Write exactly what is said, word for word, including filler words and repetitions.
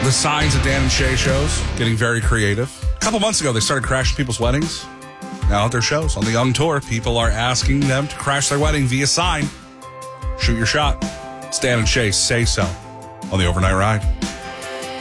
The signs at Dan and Shay shows getting very creative. A couple months ago, they started crashing people's weddings. Now at their shows on the Young Tour, people are asking them to crash their wedding via sign. Shoot your shot. It's Dan and Shay Say So on the Overnight Ride.